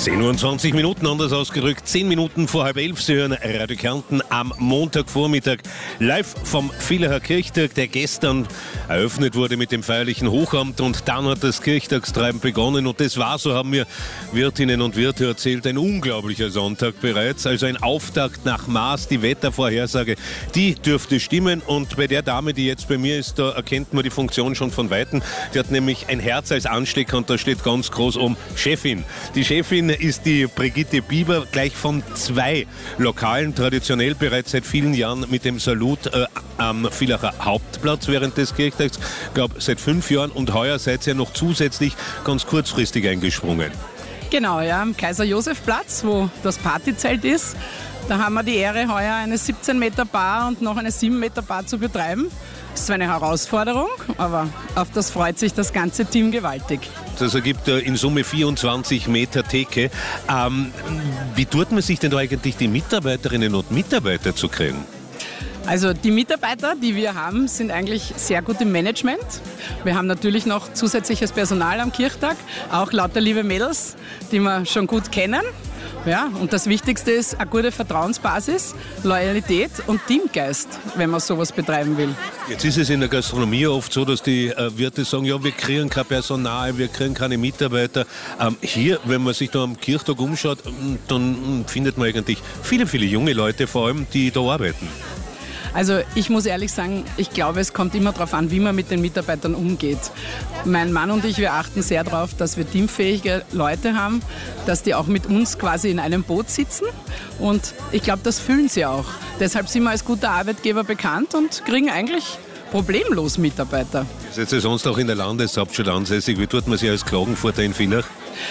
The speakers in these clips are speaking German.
10:20 anders ausgerückt, 10 Minuten vor 10:30. Sie hören Radio Kärnten am Montagvormittag live vom Villacher Kirchtag, der gestern eröffnet wurde mit dem feierlichen Hochamt, und dann hat das Kirchtagstreiben begonnen, und das war, so haben mir Wirtinnen und Wirte erzählt, ein unglaublicher Sonntag bereits, also ein Auftakt nach Maß. Die Wettervorhersage, die dürfte stimmen, und bei der Dame, die jetzt bei mir ist, da erkennt man die Funktion schon von Weitem. Die hat nämlich ein Herz als Anstecker, und da steht ganz groß Chefin. Die Chefin ist die Brigitte Bieber, gleich von 2 Lokalen, traditionell bereits seit vielen Jahren mit dem Salut am Villacher Hauptplatz während des Kirchtags. Ich glaube, seit 5 Jahren, und heuer seid ihr noch zusätzlich ganz kurzfristig eingesprungen. Genau, ja, am Kaiser-Josef-Platz, wo das Partyzelt ist. Da haben wir die Ehre, heuer eine 17 Meter Bar und noch eine 7 Meter Bar zu betreiben. Das ist zwar eine Herausforderung, aber auf das freut sich das ganze Team gewaltig. Das ergibt in Summe 24 Meter Theke. Wie tut man sich denn da eigentlich, die Mitarbeiterinnen und Mitarbeiter zu kriegen? Also die Mitarbeiter, die wir haben, sind eigentlich sehr gut im Management. Wir haben natürlich noch zusätzliches Personal am Kirchtag, auch lauter liebe Mädels, die wir schon gut kennen. Ja, und das Wichtigste ist eine gute Vertrauensbasis, Loyalität und Teamgeist, wenn man sowas betreiben will. Jetzt ist es in der Gastronomie oft so, dass die Wirte sagen, ja, wir kriegen kein Personal, wir kriegen keine Mitarbeiter. Hier, wenn man sich da am Kirchtag umschaut, dann findet man eigentlich viele, viele junge Leute vor allem, die da arbeiten. Also ich muss ehrlich sagen, ich glaube, es kommt immer darauf an, wie man mit den Mitarbeitern umgeht. Mein Mann und ich, wir achten sehr darauf, dass wir teamfähige Leute haben, dass die auch mit uns quasi in einem Boot sitzen, und ich glaube, das fühlen sie auch. Deshalb sind wir als guter Arbeitgeber bekannt und kriegen eigentlich problemlos Mitarbeiter. Ihr seid ja sonst auch in der Landeshauptstadt ansässig. Wie tut man sich als Klagenfurter in Villach?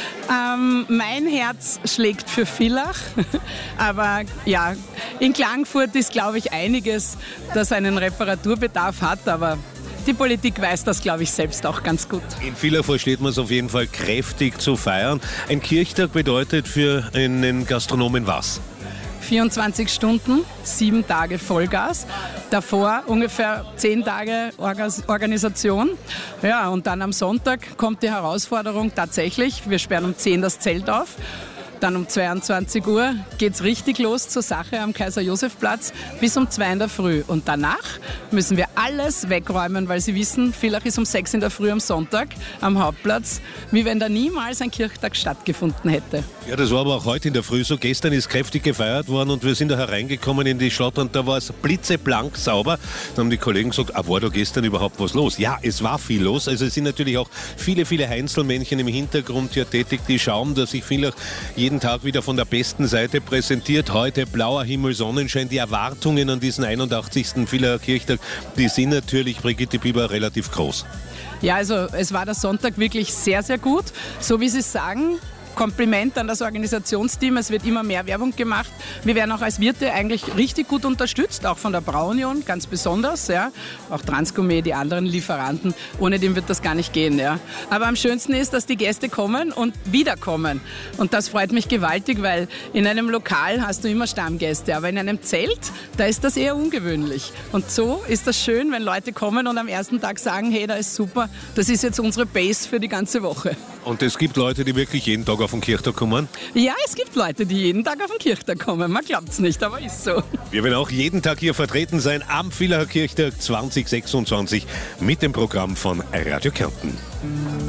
Mein Herz schlägt für Villach, aber ja, in Klagenfurt ist, glaube ich, einiges, das einen Reparaturbedarf hat, aber die Politik weiß das, glaube ich, selbst auch ganz gut. In Villach versteht man es auf jeden Fall kräftig zu feiern. Ein Kirchtag bedeutet für einen Gastronomen was? 24 Stunden, 7 Tage Vollgas, davor ungefähr 10 Tage Organisation. Ja, und dann am Sonntag kommt die Herausforderung tatsächlich, wir sperren um 10 das Zelt auf. Dann um 22 Uhr geht es richtig los zur Sache am Kaiser-Josef-Platz bis um 2 in der Früh. Und danach müssen wir alles wegräumen, weil Sie wissen, Villach ist um 6 in der Früh am Sonntag am Hauptplatz, wie wenn da niemals ein Kirchtag stattgefunden hätte. Ja, das war aber auch heute in der Früh so. Gestern ist kräftig gefeiert worden, und wir sind da hereingekommen in die Stadt, und da war es blitzeblank sauber. Dann haben die Kollegen gesagt, war da gestern überhaupt was los? Ja, es war viel los. Also es sind natürlich auch viele, viele Heinzelmännchen im Hintergrund hier tätig, die schauen, dass sich Villach jeden Tag wieder von der besten Seite präsentiert. Heute blauer Himmel, Sonnenschein. Die Erwartungen an diesen 81. Villacher Kirchtag, die sind natürlich, Brigitte Bieber, relativ groß. Ja, also es war der Sonntag wirklich sehr, sehr gut. So wie Sie sagen, Kompliment an das Organisationsteam, es wird immer mehr Werbung gemacht. Wir werden auch als Wirte eigentlich richtig gut unterstützt, auch von der Braunion ganz besonders, ja. Auch Transgourmet, die anderen Lieferanten, ohne den wird das gar nicht gehen. Ja. Aber am schönsten ist, dass die Gäste kommen und wiederkommen. Und das freut mich gewaltig, weil in einem Lokal hast du immer Stammgäste, aber in einem Zelt, da ist das eher ungewöhnlich. Und so ist das schön, wenn Leute kommen und am ersten Tag sagen, hey, da ist super, das ist jetzt unsere Base für die ganze Woche. Und es gibt Leute, die wirklich jeden Tag auf den Kirchtag kommen? Ja, es gibt Leute, die jeden Tag auf den Kirchtag kommen. Man glaubt es nicht, aber ist so. Wir werden auch jeden Tag hier vertreten sein am Villacher Kirchtag 2026 mit dem Programm von Radio Kärnten.